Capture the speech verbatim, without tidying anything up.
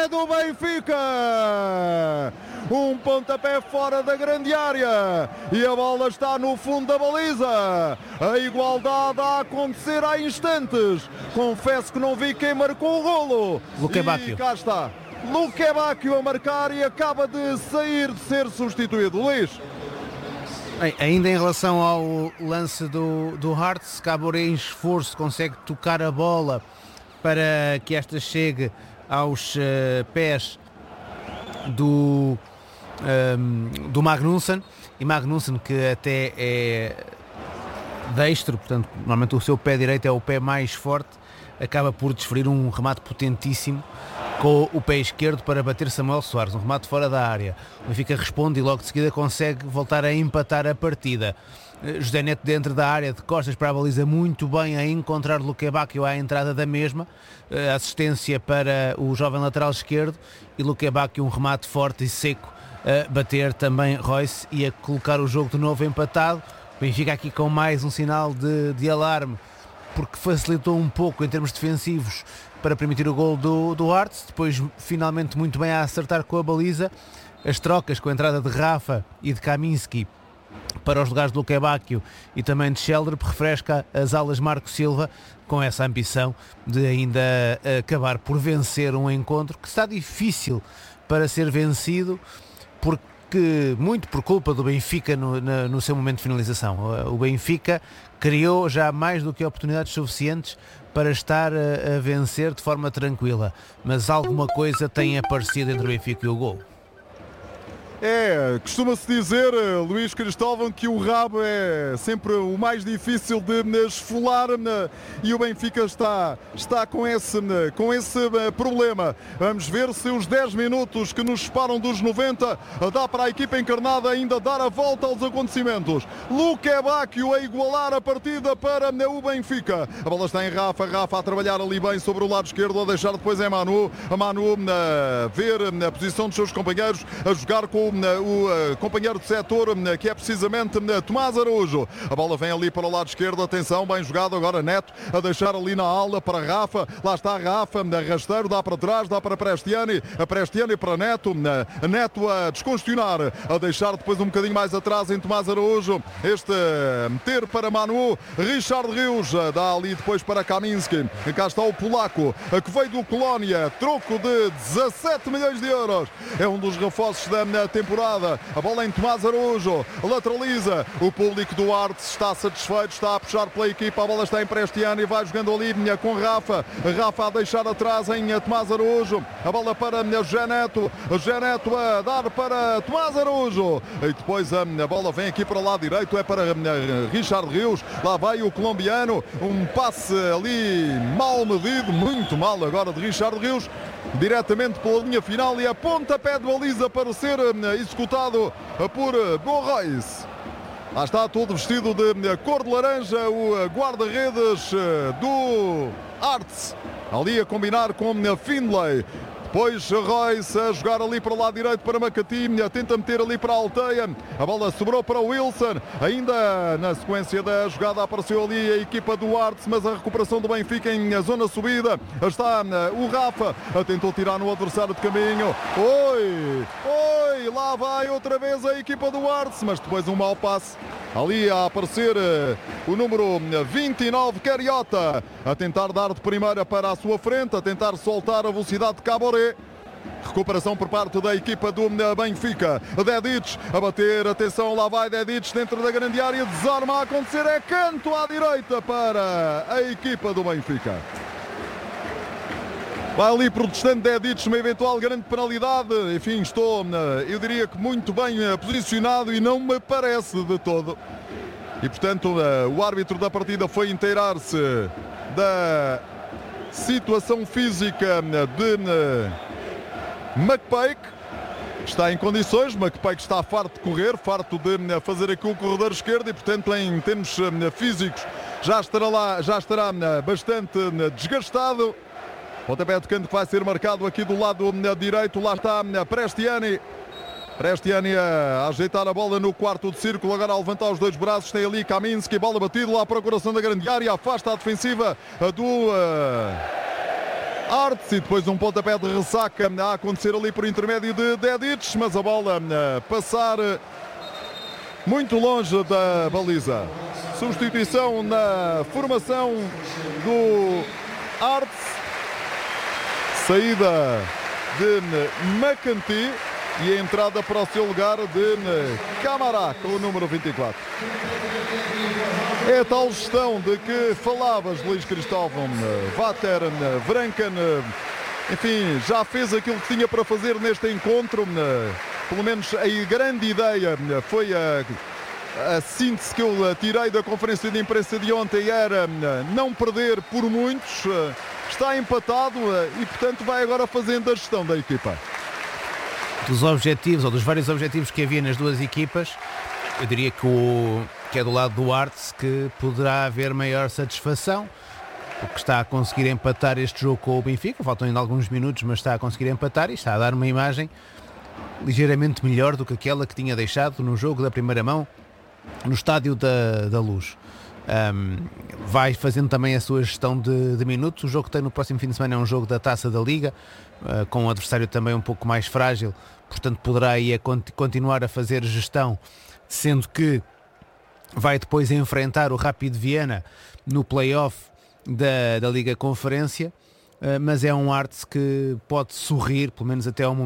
é do Benfica. Um pontapé fora da grande área e a bola está no fundo da baliza. A igualdade a acontecer há instantes. Confesso que não vi quem marcou o golo. Luque Bacchio. E cá está. Luque Bacchio a marcar e acaba de sair de ser substituído. Luís. Bem, ainda em relação ao lance do, do Hearts, Caboré em esforço consegue tocar a bola para que esta chegue aos uh, pés do, um, do Magnusson, e Magnusson, que até é destro, portanto normalmente o seu pé direito é o pé mais forte, acaba por desferir um remate potentíssimo com o pé esquerdo para bater Samuel Soares, um remate fora da área. O Benfica responde e logo de seguida consegue voltar a empatar a partida. José Neto dentro da área, de costas para a baliza, muito bem a encontrar Luque Bacchio à entrada da mesma, assistência para o jovem lateral esquerdo, e Luque Bacchio um remate forte e seco a bater também Royce e a colocar o jogo de novo empatado. O Benfica aqui com mais um sinal de, de alarme, porque facilitou um pouco em termos defensivos para permitir o gol do, do Hearts, depois finalmente muito bem a acertar com a baliza. As trocas com a entrada de Rafa e de Kaminski para os lugares de Luque Bacchio e também de Sheldrop refresca as alas Marco Silva, com essa ambição de ainda acabar por vencer um encontro que está difícil para ser vencido, porque muito por culpa do Benfica no, no, no seu momento de finalização. O Benfica criou já mais do que oportunidades suficientes para estar a, a vencer de forma tranquila, mas alguma coisa tem aparecido entre o Benfica e o gol. É, costuma-se dizer, Luís Cristóvão, que o rabo é sempre o mais difícil de esfolar, e o Benfica está, está com, esse, com esse problema. Vamos ver se os dez minutos que nos separam dos noventa dá para a equipa encarnada ainda dar a volta aos acontecimentos. Luque Bacchio a igualar a partida para o Benfica. A bola está em Rafa, Rafa a trabalhar ali bem sobre o lado esquerdo, a deixar depois é Manu. A Manu a ver a posição dos seus companheiros, a jogar com o uh, companheiro de setor, uh, que é precisamente uh, Tomás Araújo. A bola vem ali para o lado esquerdo, atenção, bem jogado agora Neto, a deixar ali na ala para Rafa, lá está Rafa, uh, rasteiro, dá para trás, dá para Prestiani, a Prestiani para Neto, uh, Neto a descongestionar, a deixar depois um bocadinho mais atrás em Tomás Araújo, este uh, meter para Manu, Richard Rios, uh, dá ali depois para Kaminski, cá está o polaco, uh, que veio do Colónia, troco de dezassete milhões de euros, é um dos reforços da temporada. A bola em Tomás Araújo, lateraliza, o público do Hearts está satisfeito, está a puxar pela equipa, a bola está em Prestiani, vai jogando ali com Rafa, Rafa a deixar atrás em Tomás Araújo, a bola para José Neto, José Neto a dar para Tomás Araújo, e depois a bola vem aqui para o lado direito, é para Richard Rios, lá vai o colombiano, um passe ali mal medido, muito mal agora de Richard Rios, diretamente pela linha final, e a pontapé de baliza para ser executado por Bon Royce. Lá está todo vestido de cor de laranja o guarda-redes do Hearts, ali a combinar com Findlay. Depois Royce a jogar ali para o lado direito para Makati, tenta meter ali para a Alteia, a bola sobrou para o Wilson, ainda na sequência da jogada apareceu ali a equipa do Hearts, mas a recuperação do Benfica em zona subida, está o Rafa, tentou tirar no adversário de caminho, oi, oi, lá vai outra vez a equipa do Hearts, mas depois um mau passe, ali a aparecer o número vinte e nove, Cariota, a tentar dar de primeira para a sua frente, a tentar soltar a velocidade de Caboré. Recuperação por parte da equipa do Benfica. Dedic a bater, atenção, lá vai Dedic dentro da grande área, desarma a acontecer, é canto à direita para a equipa do Benfica. Vai ali protestando Dedic, uma eventual grande penalidade. Enfim, estou, eu diria que muito bem posicionado e não me parece de todo. E portanto o árbitro da partida foi inteirar-se da situação física de McPake, está em condições, McPake está farto de correr, farto de fazer aqui o corredor esquerdo, e portanto em termos físicos já estará lá, já estará bastante desgastado. Pontapé de canto que vai ser marcado aqui do lado direito, lá está Prestiani. Prestiani a ajeitar a bola no quarto de círculo, agora a levantar os dois braços, tem ali Kaminski, bola batida lá à procuração da grande área, afasta a defensiva do uh, Arts e depois um pontapé de ressaca a acontecer ali por intermédio de Dedic, mas a bola a passar muito longe da baliza. Substituição na formação do Arts, saída de McEntee e a entrada para o seu lugar de Camará com o número vinte e quatro. É a tal gestão de que falavas, Luís Cristóvão. Vater, Vranken, enfim, já fez aquilo que tinha para fazer neste encontro. Pelo menos a grande ideia foi a, a síntese que eu tirei da conferência de imprensa de ontem, era não perder por muitos. Está empatado e, portanto, vai agora fazendo a gestão da equipa. Dos objetivos, ou dos vários objetivos que havia nas duas equipas, eu diria que, o, que é do lado do Arts que poderá haver maior satisfação, porque está a conseguir empatar este jogo com o Benfica. Faltam ainda alguns minutos, mas está a conseguir empatar e está a dar uma imagem ligeiramente melhor do que aquela que tinha deixado no jogo da primeira mão no Estádio da, da Luz. Um, vai fazendo também a sua gestão de, de minutos. O jogo que tem no próximo fim de semana é um jogo da Taça da Liga, uh, com um adversário também um pouco mais frágil, portanto poderá aí a cont- continuar a fazer gestão, sendo que vai depois enfrentar o Rapid Viena no play-off da, da Liga Conferência, uh, mas é um Arts que pode sorrir, pelo menos até ao momento.